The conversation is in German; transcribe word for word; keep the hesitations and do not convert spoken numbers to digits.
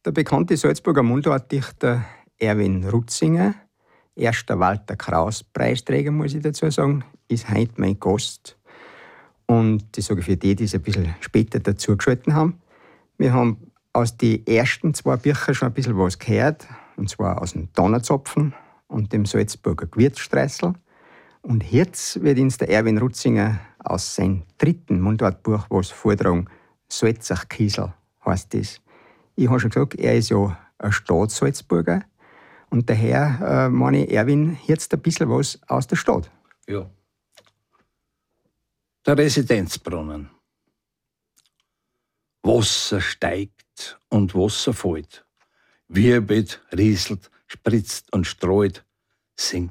Der bekannte Salzburger Mundartdichter Erwin Rutzinger, erster Walter-Kraus-Preisträger, muss ich dazu sagen, ist heute mein Gast. Und das sage ich für die, die es ein bisschen später dazugeschaltet haben. Wir haben aus den ersten zwei Büchern schon ein bisschen was gehört, und zwar aus dem Donnerzapfen und dem Salzburger Gewürzstreusel. Und jetzt wird uns der Erwin Rutzinger aus seinem dritten Mundartbuch was vortragen. Salzachkiesel heißt das. Ich habe schon gesagt, er ist ja ein Staatssalzburger. Und daher äh, meine ich, Erwin, jetzt ein bisschen was aus der Stadt. Ja. Der Residenzbrunnen. Wasser steigt und Wasser fällt. Wirbelt, rieselt, spritzt und streut, singt